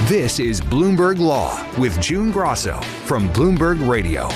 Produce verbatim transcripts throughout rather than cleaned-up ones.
This is Bloomberg Law with June Grosso from Bloomberg Radio.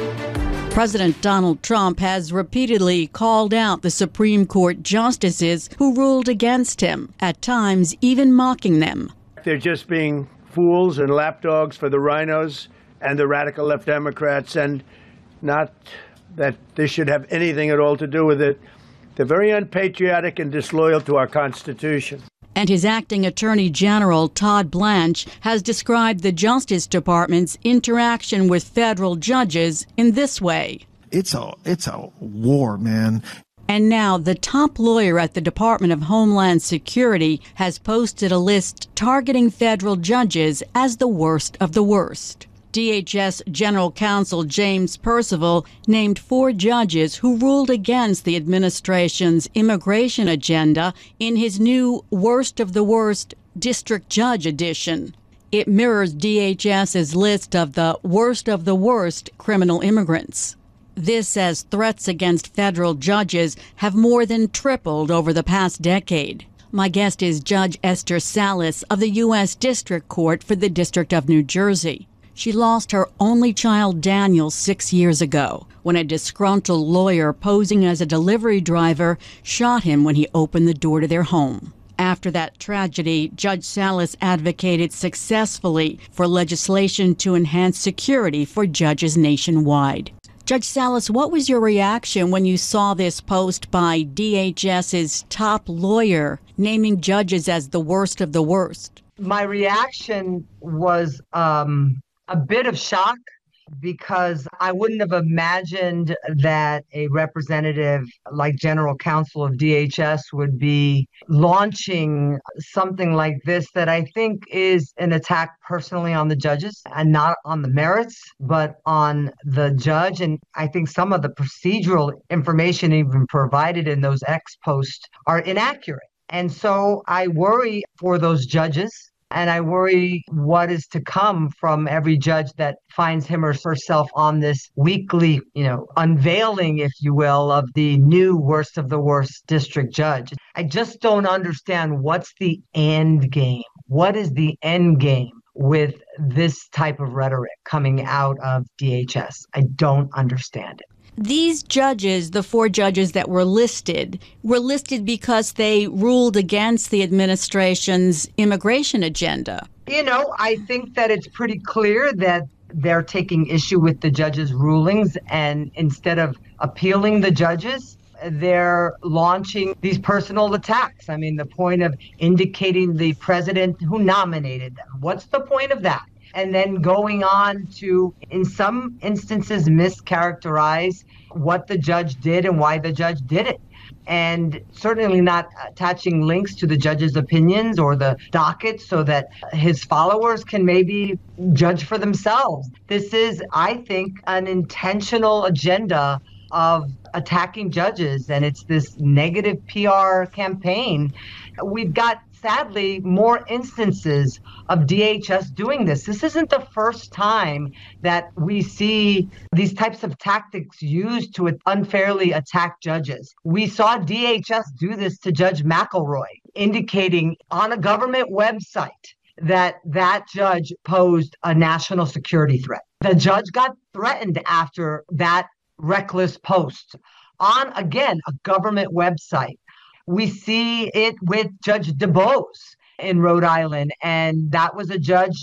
President Donald Trump has repeatedly called out the Supreme Court justices who ruled against him, at times even mocking them. They're just being fools and lapdogs for the rhinos and the radical left Democrats, and not that this should have anything at all to do with it. They're very unpatriotic and disloyal to our Constitution. And his acting Attorney General, Todd Blanche, has described the Justice Department's interaction with federal judges in this way. It's a, it's a war, man. And now the top lawyer at the Department of Homeland Security has posted a list targeting federal judges as the worst of the worst. D H S General Counsel James Percival named four judges who ruled against the administration's immigration agenda in his new Worst of the Worst District Judge edition. It mirrors DHS's list of the worst of the worst criminal immigrants. This as threats against federal judges have more than tripled over the past decade. My guest is Judge Esther Salas of the U S District Court for the District of New Jersey. She lost her only child, Daniel, six years ago when a disgruntled lawyer posing as a delivery driver shot him when he opened the door to their home. After that tragedy, Judge Salas advocated successfully for legislation to enhance security for judges nationwide. Judge Salas, what was your reaction when you saw this post by DHS's top lawyer naming judges as the worst of the worst? My reaction was um, a bit of shock, because I wouldn't have imagined that a representative like General Counsel of D H S would be launching something like this that I think is an attack personally on the judges and not on the merits, but on the judge. And I think some of the procedural information even provided in those ex posts are inaccurate. And so I worry for those judges. And I worry what is to come from every judge that finds him or herself on this weekly, you know, unveiling, if you will, of the new worst of the worst district judge. I just don't understand what's the end game. What is the end game with this type of rhetoric coming out of D H S? I don't understand it. These judges, the four judges that were listed, were listed because they ruled against the administration's immigration agenda. You know, I think that it's pretty clear that they're taking issue with the judges' rulings, and instead of appealing the judges, they're launching these personal attacks. I mean, the point of indicating the president who nominated them. What's the point of that? And then going on to, in some instances, mischaracterize what the judge did and why the judge did it. And certainly not attaching links to the judge's opinions or the docket so that his followers can maybe judge for themselves. This is, I think, an intentional agenda of attacking judges, and it's this negative P R campaign. We've got, sadly, more instances of D H S doing this. This isn't the first time that we see these types of tactics used to unfairly attack judges. We saw D H S do this to Judge McElroy, indicating on a government website that that judge posed a national security threat. The judge got threatened after that reckless post on, again, a government website. We see it with Judge DuBose in Rhode Island, and that was a judge